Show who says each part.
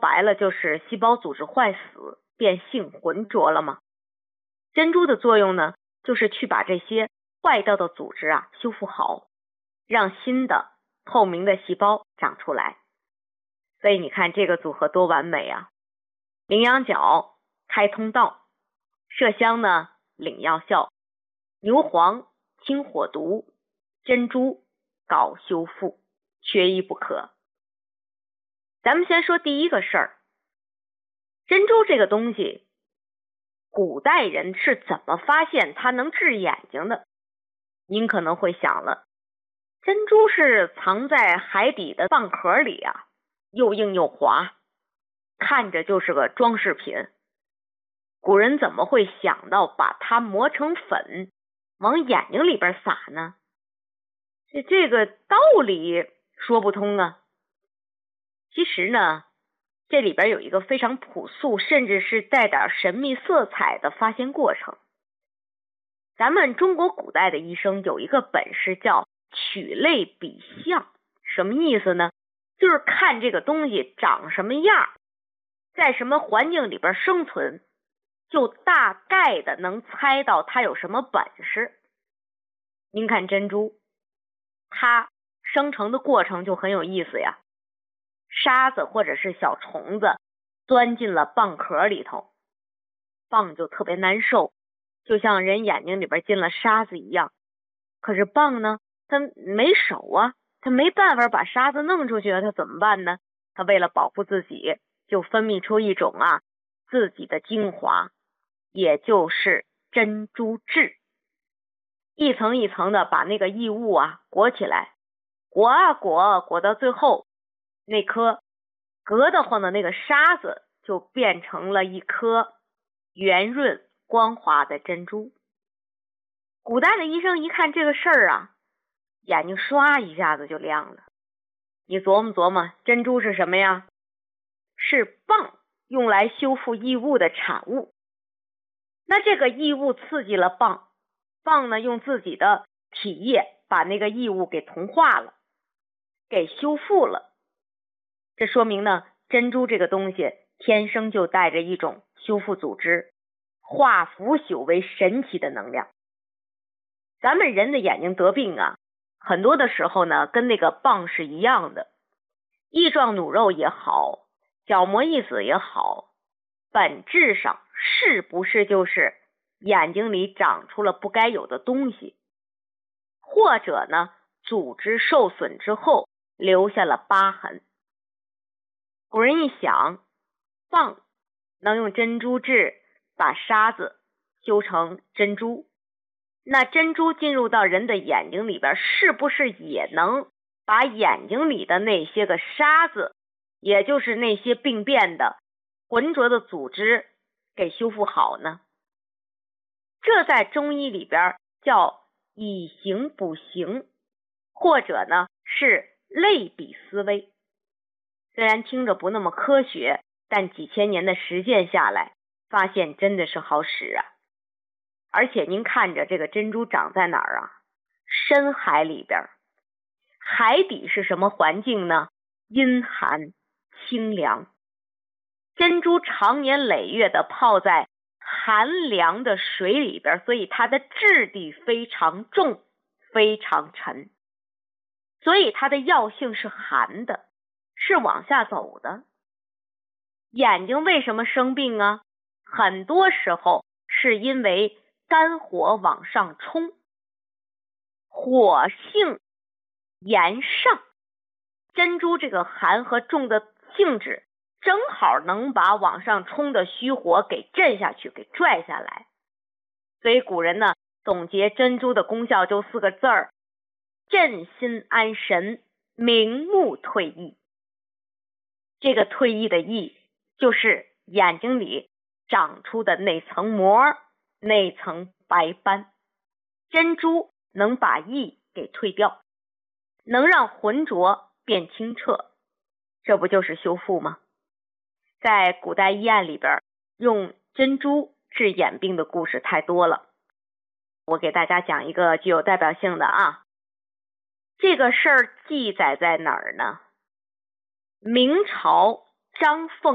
Speaker 1: 白了就是细胞组织坏死、变性、浑浊了吗？珍珠的作用呢，就是去把这些坏掉的组织修复好，让新的透明的细胞长出来。所以你看这个组合多完美啊！羚羊角开通道，麝香呢领药效，牛黄清火毒，珍珠搞修复，缺一不可。咱们先说第一个事儿，珍珠这个东西，古代人是怎么发现它能治眼睛的？您可能会想了，珍珠是藏在海底的蚌壳里又硬又滑，看着就是个装饰品。古人怎么会想到把它磨成粉，往眼睛里边撒呢？这个道理说不通啊。其实呢，这里边有一个非常朴素，甚至是带点神秘色彩的发现过程。咱们中国古代的医生有一个本事叫取类比象，什么意思呢？就是看这个东西长什么样，在什么环境里边生存，就大概的能猜到它有什么本事。您看珍珠，它生成的过程就很有意思呀。沙子或者是小虫子钻进了蚌壳里头，蚌就特别难受，就像人眼睛里边进了沙子一样。可是蚌呢，它没手它没办法把沙子弄出去它怎么办呢？它为了保护自己，就分泌出一种自己的精华，也就是珍珠质，一层一层的把那个异物裹起来，裹到最后，那颗隔得慌的那个沙子就变成了一颗圆润光滑的珍珠。古代的医生一看这个事儿眼睛唰一下子就亮了。你琢磨琢磨，珍珠是什么呀？是蚌用来修复异物的产物。那这个异物刺激了蚌，蚌呢用自己的体液把那个异物给同化了，给修复了。这说明呢，珍珠这个东西天生就带着一种修复组织、化腐朽为神奇的能量。咱们人的眼睛得病很多的时候呢，跟那个蚌是一样的，翼状弩肉也好，角膜异紫也好，本质上是不是就是眼睛里长出了不该有的东西，或者呢，组织受损之后留下了疤痕。古人一想，蚌能用珍珠质把沙子修成珍珠，那珍珠进入到人的眼睛里边，是不是也能把眼睛里的那些个沙子，也就是那些病变的浑浊的组织给修复好呢？这在中医里边叫以形补形，或者呢是类比思维。虽然听着不那么科学，但几千年的实践下来，发现真的是好使而且您看着这个珍珠长在哪儿深海里边，海底是什么环境呢？阴寒清凉。珍珠长年累月的泡在寒凉的水里边，所以它的质地非常重，非常沉，所以它的药性是寒的，是往下走的。眼睛为什么生病很多时候是因为肝火往上冲，火性炎上，珍珠这个寒和重的性质正好能把往上冲的虚火给震下去，给拽下来。所以古人呢总结珍珠的功效就4个字儿：镇心安神，明目退翳。这个退翳的翳就是眼睛里长出的那层膜，那层白斑。珍珠能把翳给退掉，能让浑浊变清澈，这不就是修复吗？在古代医案里边，用珍珠治眼病的故事太多了，我给大家讲一个具有代表性的这个事儿记载在哪儿呢？明朝张凤